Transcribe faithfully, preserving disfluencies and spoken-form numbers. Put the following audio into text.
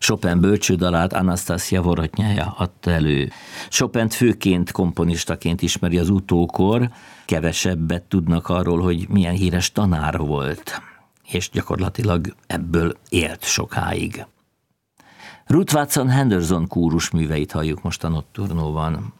Chopin bölcsődalát Anastasia Vorotnyaja adta elő. Chopint főként komponistaként ismeri az utókor, kevesebbet tudnak arról, hogy milyen híres tanár volt, és gyakorlatilag ebből élt sokáig. Ruth Watson Henderson kórusműveit halljuk most a Nocturnóban.